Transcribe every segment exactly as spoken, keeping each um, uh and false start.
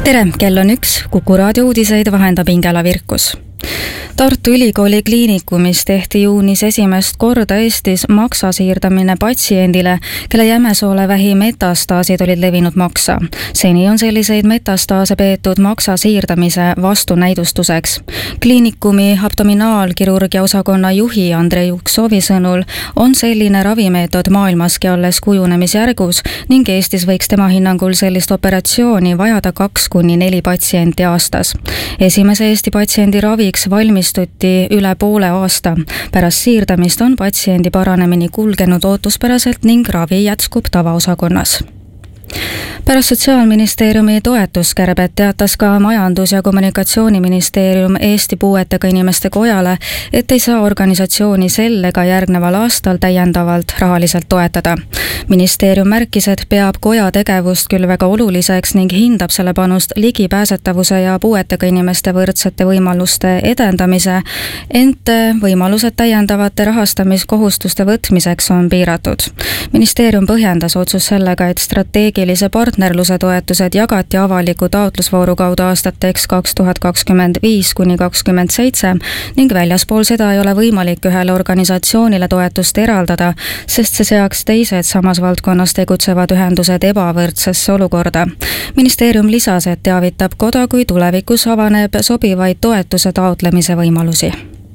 tere, kell on üks, Kuku raadio uudiseid vahendab Ingela Virkus. Tartu Ülikooli kliinikumis tehti juunis esimest korda Eestis maksa siirdamine patsiendile, kelle jämesoolevähi metastaasid olid levinud maksa. Seni on selliseid metastaase peetud maksa siirdamise vastunäidustuseks. Kliinikumi abdominaalkirurgia osakonna juhi Andrei Uksovi sõnul on selline ravimeetod maailmaski alles kujunemisjärgus ning Eestis võiks tema hinnangul sellist operatsiooni vajada kaks kuni neli patsienti aastas. Esimese Eesti patsiendi raviks valmis Stuti üle poole aasta. Pärast siirdamist on patsiendi paranemini kulgenud ootuspäraselt ning ravi jätskub tavaosakonnas. Pärast Sotsiaalministeeriumi toetuskärbet teatas ka Majandus- ja Kommunikatsiooniministeerium Eesti Puuetega Inimeste Kojale, et ei saa organisatsiooni sel ega järgneval aastal täiendavalt rahaliselt toetada. Ministeerium märkis, et peab koja tegevust küll väga oluliseks ning hindab selle panust ligipääsetavuse ja puuetega inimeste võrdsete võimaluste edendamise, ent võimalused täiendavate rahastamiskohustuste võtmiseks on piiratud. Ministeerium põhjendas otsus sellega, et strateegilise partnerluse toetused jagati avaliku taotlusvooru kaudu aastateks kaks tuhat kakskümmend viis kuni kakskümmend seitse ning väljaspool seda ei ole võimalik ühele organisatsioonile toetust eraldada, sest see seaks teised samas valdkonnas tegutsevad ühendused ebavõrdsesse olukorda. Ministeerium lisas, et teavitab koda, kui tulevikus avaneb sobivaid toetuse taotlemise võimalusi.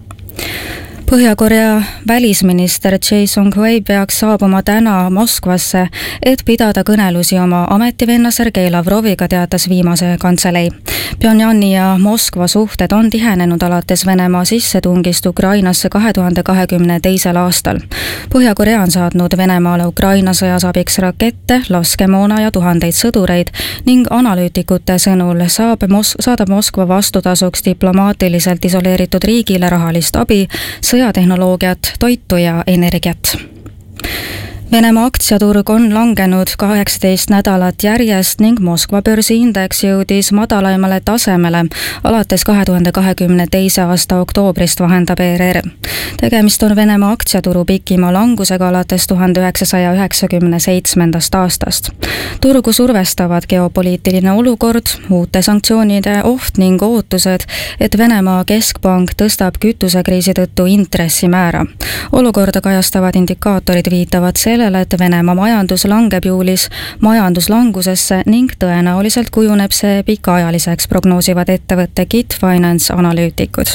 Põhja-Korea välisminister Choi Sung-hui peaks saabuma täna Moskvasse, et pidada kõnelusi oma ametivenna Sergei Lavroviga, teatas viimase kantselei. Pyongyani ja Moskva suhted on tihenenud alates Venemaa sissetungist Ukrainasse kahe tuhande kahekümne teisel aastal. Põhja-Korea on saatnud Venemaale Ukraina sõjas abiks rakette, laskemoona ja tuhandeid sõdureid ning analüütikute sõnul saab Mos- saadab Moskva vastutasuks diplomaatiliselt isoleeritud riigile rahalist abi, sõjatehnoloogiat, toitu ja energiat. Venemaa aktsiaturg on langenud kaheksateist nädalat järjest ning Moskva börsiindeks jõudis madalaimale tasemele alates kahe tuhande kahekümne teise aasta oktoobrist, vahendab E R R. Tegemist on Venemaa aktsiaturu pikima langusega alates tuhande üheksasaja üheksakümne seitsmendast aastast. Turgu survestavad geopoliitiline olukord, uute sanktsioonide oht ning ootused, et Venemaa keskpank tõstab kütusekriisi tõttu intressimäära. Olukorda kajastavad indikaatorid viitavad selle, et Venemaa majandus langeb juulis majanduslangusesse ning tõenäoliselt kujuneb see pikaajaliseks, prognoosivad ettevõtte Git Finance analüütikud.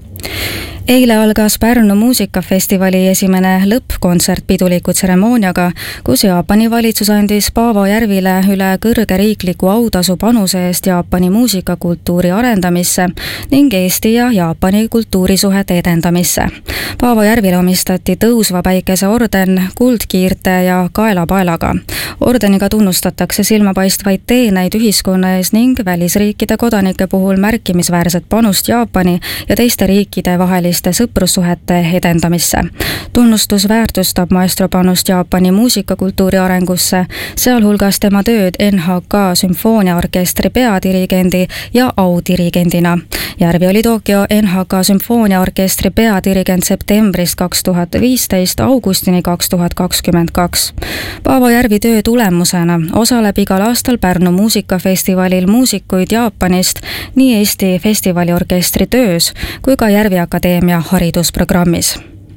Eile algas Pärnu muusikafestivali esimene lõppkontsert piduliku tseremooniaga, kus Jaapani valitsus andis Paavo Järvile üle kõrge riikliku autasu panuse eest Jaapani muusikakultuuri arendamisse ning Eesti ja Jaapani kultuurisuhete edendamisse. Paavo Järvile omistati tõusva päikese orden kuldkiirte ja kaelapaelaga. Ordeniga tunnustatakse silmapaistvaid teeneid ühiskonna ees ning välisriikide kodanike puhul märkimisväärset panust Jaapani ja teiste riikide vahelist sõprussuhete edendamisse. Tunnustus väärtustab maestro panust Jaapani muusikakultuuri arengusse, sealhulgas tema tööd N H K sümfooniaorkestri peadirigendi ja audirigendina. Järvi oli Tokyo N H K sümfooniaorkestri peadirigent septembrist kaks tuhat viisteist augustini kaks tuhat kakskümmend kaks. Paavo Järvi töö tulemusena osaleb igal aastal Pärnu muusikafestivalil muusikuid Jaapanist nii Eesti festivaliorkestri töös kui ka Järvi Akadeemia haridusprogrammis.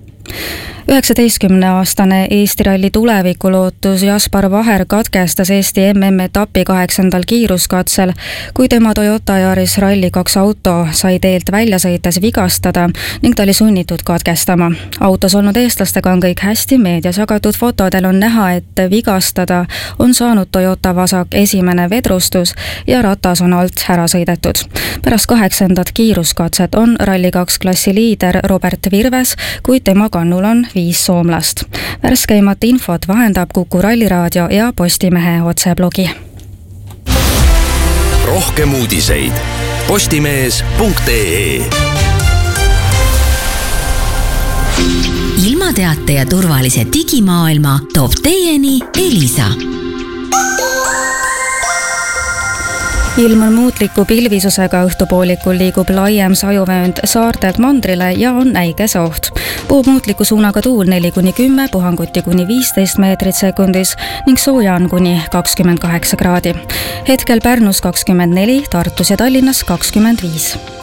üheksateistkümneaastane Eesti ralli tulevikulootus Jaspar Vaher katkestas Eesti M M-etapi kaheksandal kiiruskatsel, kui tema Toyota Yaris Rally kaks auto sai teelt välja sõites vigastada ning ta oli sunnitud katkestama. Autos olnud eestlastega on kõik hästi, meedias jagatud fotodel on näha, et vigastada on saanud Toyota vasak esimene vedrustus ja ratas on alt ära sõidetud. Pärast kaheksandat kiiruskatset on Rally kaks klassi liider Robert Virves, kuid tema kannul on viis soomlast. Värskeimat infot vahendab Kuku ralliraadio ja Postimehe otseblogi. Rohkem uudiseid postimees punkt ee. Ilmateate ja turvalise digimaailma toob teieni Elisa. ilm on muutliku pilvisusega, õhtupoolikul liigub laiem sajuvöönd saartelt mandrile ja on äikeseoht. Puhub muutliku suunaga tuul neli kuni kümme, puhanguti kuni viisteist meetrit sekundis ning sooja on kuni kakskümmend kaheksa kraadi. Hetkel Pärnus kakskümmend neli, Tartus ja Tallinnas kakskümmend viis.